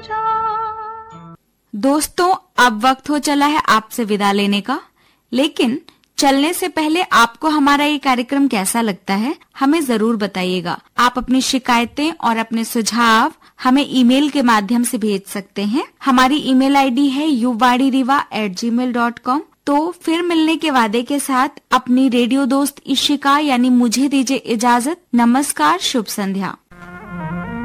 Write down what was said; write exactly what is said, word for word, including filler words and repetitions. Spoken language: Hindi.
दोस्तों, अब वक्त हो चला है आपसे विदा लेने का, लेकिन चलने से पहले आपको हमारा ये कार्यक्रम कैसा लगता है हमें जरूर बताइएगा। आप अपनी शिकायतें और अपने सुझाव हमें ईमेल के माध्यम से भेज सकते हैं। हमारी ईमेल आईडी है युवाड़ी रिवा एट जी मेल डॉट कॉम। तो फिर मिलने के वादे के साथ अपनी रेडियो दोस्त इशिका यानी मुझे दीजिए इजाजत। नमस्कार, शुभ संध्या।